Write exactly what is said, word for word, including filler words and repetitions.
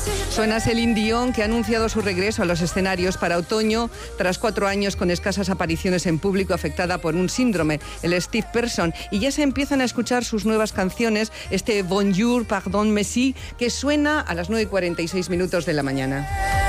Suena Celine Dion, que ha anunciado su regreso a los escenarios para otoño tras cuatro años con escasas apariciones en público, afectada por un síndrome, el Stiff Person, y ya se empiezan a escuchar sus nuevas canciones, este Bonjour, Pardon, Merci, que suena a las nueve y cuarenta y seis minutos de la mañana.